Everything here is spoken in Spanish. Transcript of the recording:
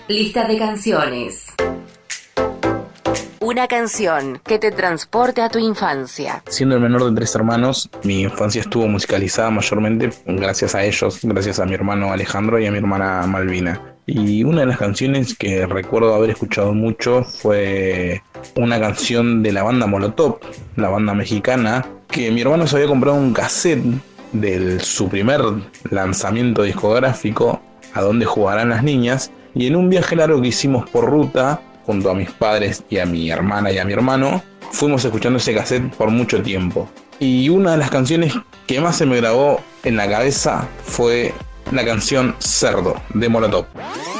Lista de canciones. Una canción que te transporte a tu infancia. Siendo el menor de 3 hermanos, mi infancia estuvo musicalizada mayormente gracias a ellos, gracias a mi hermano Alejandro y a mi hermana Malvina. Y una de las canciones que recuerdo haber escuchado mucho fue una canción de la banda Molotov, la banda mexicana, que mi hermano se había comprado un cassette de su primer lanzamiento discográfico, A dónde jugarán las niñas, y en un viaje largo que hicimos por ruta, junto a mis padres y a mi hermana y a mi hermano, fuimos escuchando ese cassette por mucho tiempo. Y una de las canciones que más se me grabó en la cabeza fue la canción Cerdo, de Molotov.